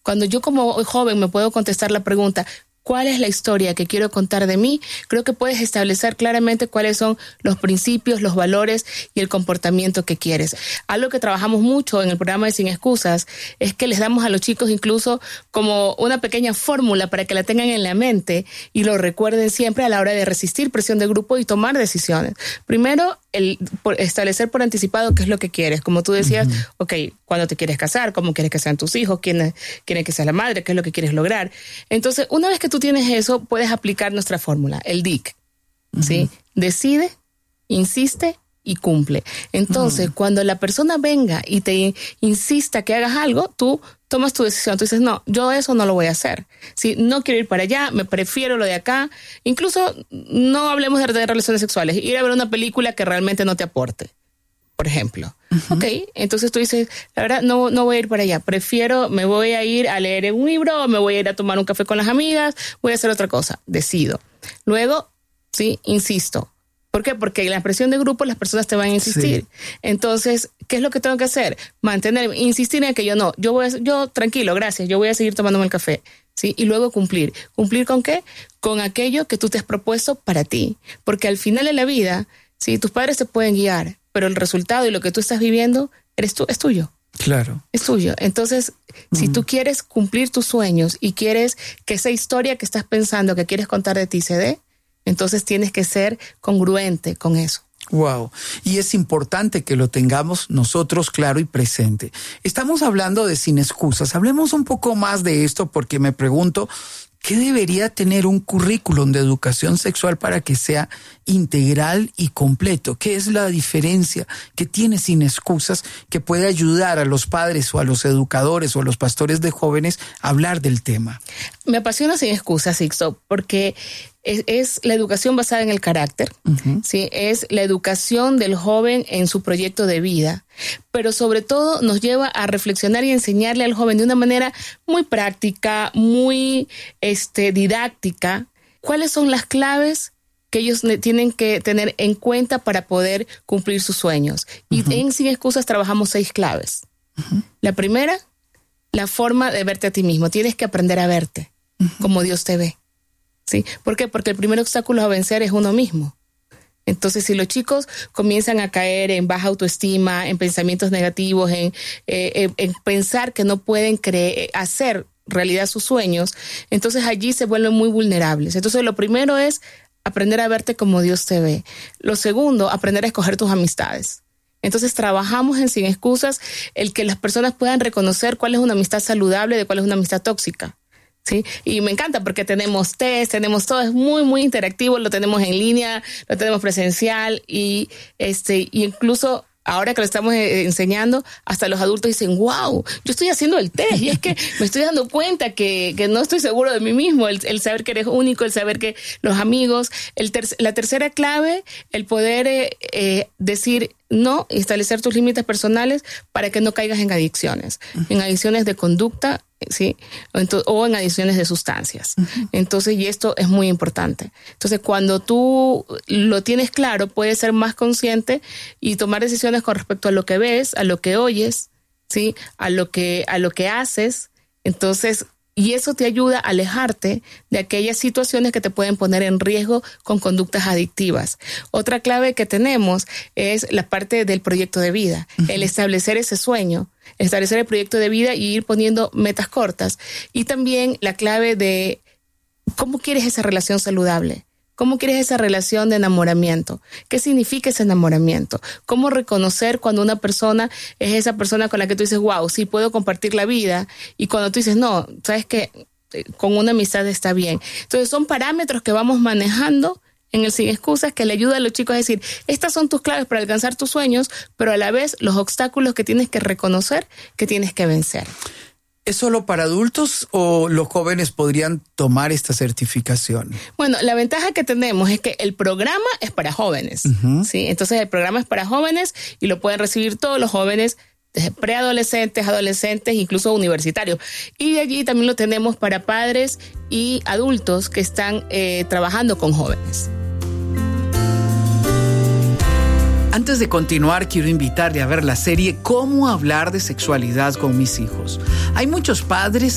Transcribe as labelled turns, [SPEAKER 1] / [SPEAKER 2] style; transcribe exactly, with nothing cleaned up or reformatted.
[SPEAKER 1] Cuando yo como joven me puedo contestar la pregunta, ¿cuál es la historia que quiero contar de mí? Creo que puedes establecer claramente cuáles son los principios, los valores y el comportamiento que quieres. Algo que trabajamos mucho en el programa de Sin Excusas es que les damos a los chicos incluso como una pequeña fórmula para que la tengan en la mente y lo recuerden siempre a la hora de resistir presión de grupo y tomar decisiones. Primero, el por establecer por anticipado qué es lo que quieres. Como tú decías, uh-huh. ok, ¿cuándo te quieres casar? ¿Cómo quieres que sean tus hijos? ¿Quién quiere que sea la madre? ¿Qué es lo que quieres lograr? Entonces, una vez que tú tienes eso, puedes aplicar nuestra fórmula, el D I C, uh-huh. ¿sí? Decide, insiste y cumple. Entonces, uh-huh. cuando la persona venga y te insista que hagas algo, tú tomas tu decisión. Tú dices, no, yo eso no lo voy a hacer. ¿Sí? No quiero ir para allá, me prefiero lo de acá. Incluso no hablemos de, de relaciones sexuales. Ir a ver una película que realmente no te aporte, por ejemplo. Uh-huh. Ok, entonces tú dices, la verdad, no, no voy a ir para allá. Prefiero, me voy a ir a leer un libro, me voy a ir a tomar un café con las amigas, voy a hacer otra cosa. Decido. Luego, sí, insisto. ¿Por qué? Porque en la presión de grupo las personas te van a insistir. Sí. Entonces, ¿qué es lo que tengo que hacer? Mantener, insistir en que yo no, yo voy a, yo tranquilo, gracias, yo voy a seguir tomándome el café, ¿sí? Y luego cumplir. ¿Cumplir con qué? Con aquello que tú te has propuesto para ti. Porque al final de la vida, sí, tus padres te pueden guiar, pero el resultado y lo que tú estás viviendo eres tú, es tuyo.
[SPEAKER 2] Claro.
[SPEAKER 1] Es tuyo. Entonces, mm. si tú quieres cumplir tus sueños y quieres que esa historia que estás pensando, que quieres contar de ti se dé, entonces tienes que ser congruente con eso.
[SPEAKER 2] Wow. Y es importante que lo tengamos nosotros claro y presente. Estamos hablando de Sin Excusas. Hablemos un poco más de esto porque me pregunto, ¿qué debería tener un currículum de educación sexual para que sea integral y completo? ¿Qué es la diferencia que tiene Sin Excusas que puede ayudar a los padres o a los educadores o a los pastores de jóvenes a hablar del tema?
[SPEAKER 1] Me apasiona Sin Excusas, Sixto, porque es, es la educación basada en el carácter, uh-huh. ¿sí? Es la educación del joven en su proyecto de vida, pero sobre todo nos lleva a reflexionar y enseñarle al joven de una manera muy práctica, muy este, didáctica, cuáles son las claves que ellos tienen que tener en cuenta para poder cumplir sus sueños. Uh-huh. Y en Sin Excusas trabajamos seis claves. Uh-huh. La primera, la forma de verte a ti mismo. Tienes que aprender a verte uh-huh. como Dios te ve. ¿Sí? ¿Por qué? Porque el primer obstáculo a vencer es uno mismo. Entonces, si los chicos comienzan a caer en baja autoestima, en pensamientos negativos, en, eh, en, en pensar que no pueden creer, hacer realidad sus sueños, entonces allí se vuelven muy vulnerables. Entonces, lo primero es aprender a verte como Dios te ve. Lo segundo, aprender a escoger tus amistades. Entonces, trabajamos en Sin Excusas el que las personas puedan reconocer cuál es una amistad saludable de cuál es una amistad tóxica. ¿Sí? Y me encanta porque tenemos test, tenemos todo, es muy, muy interactivo, lo tenemos en línea, lo tenemos presencial y este, y incluso ahora que lo estamos enseñando, hasta los adultos dicen, wow, yo estoy haciendo el test y es que me estoy dando cuenta que, que no estoy seguro de mí mismo, el, el saber que eres único, el saber que los amigos, el ter- la tercera clave, el poder eh, eh, decir no, establecer tus límites personales para que no caigas en adicciones, uh-huh. en adicciones de conducta, ¿sí? Entonces, o en adicciones de sustancias. Uh-huh. Entonces, y esto es muy importante. Entonces, cuando tú lo tienes claro, puedes ser más consciente y tomar decisiones con respecto a lo que ves, a lo que oyes, ¿sí? A lo que, a lo que haces. Entonces, y eso te ayuda a alejarte de aquellas situaciones que te pueden poner en riesgo con conductas adictivas. Otra clave que tenemos es la parte del proyecto de vida, uh-huh. el establecer ese sueño, establecer el proyecto de vida y ir poniendo metas cortas. Y también la clave de cómo quieres esa relación saludable. ¿Cómo quieres esa relación de enamoramiento? ¿Qué significa ese enamoramiento? ¿Cómo reconocer cuando una persona es esa persona con la que tú dices, wow, sí puedo compartir la vida? Y cuando tú dices, no, sabes que con una amistad está bien. Entonces son parámetros que vamos manejando en el Sin Excusas que le ayuda a los chicos a decir, estas son tus claves para alcanzar tus sueños, pero a la vez los obstáculos que tienes que reconocer, que tienes que vencer.
[SPEAKER 2] ¿Es solo para adultos o los jóvenes podrían tomar esta certificación?
[SPEAKER 1] Bueno, la ventaja que tenemos es que el programa es para jóvenes, uh-huh. ¿sí? Entonces el programa es para jóvenes y lo pueden recibir todos los jóvenes, desde preadolescentes, adolescentes, incluso universitarios. Y de allí también lo tenemos para padres y adultos que están eh, trabajando con jóvenes.
[SPEAKER 2] Antes de continuar, quiero invitarle a ver la serie Cómo hablar de sexualidad con mis hijos. Hay muchos padres